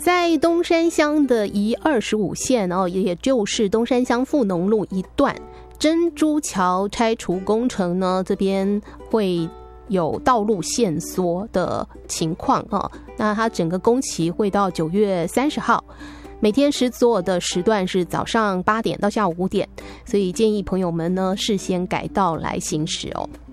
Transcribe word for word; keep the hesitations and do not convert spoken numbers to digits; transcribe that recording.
在东山乡的宜二十五线哦，也就是东山乡富农路一段珍珠桥拆除工程呢，这边会有道路限缩的情况哦。那它整个工期会到九月三十号，每天施作的时段是早上八点到下午五点，所以建议朋友们呢事先改道来行驶哦。